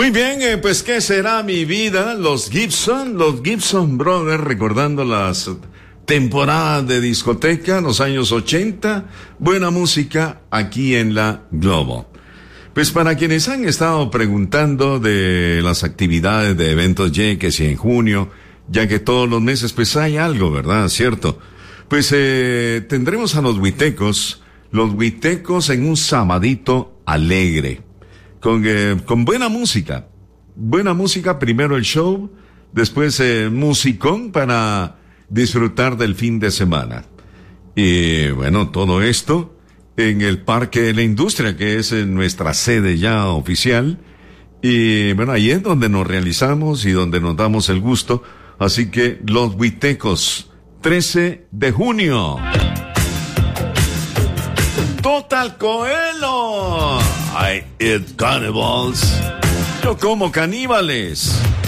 Muy bien, pues ¿qué será mi vida? Los Gibson Brothers, recordando las temporadas de discoteca, los años 80, buena música aquí en la Globo. Pues para quienes han estado preguntando de las actividades de eventos que si en junio, ya que todos los meses pues hay algo, ¿verdad? ¿Cierto? Pues tendremos a los huitecos en un sabadito alegre. Con buena música, primero el show, después musicón para disfrutar del fin de semana. Y bueno, todo esto en el Parque de la Industria, que es nuestra sede ya oficial, y bueno, ahí es donde nos realizamos y donde nos damos el gusto, así que los huitecos, 13 de junio. Total Coelho. I eat cannibals. Yo como caníbales.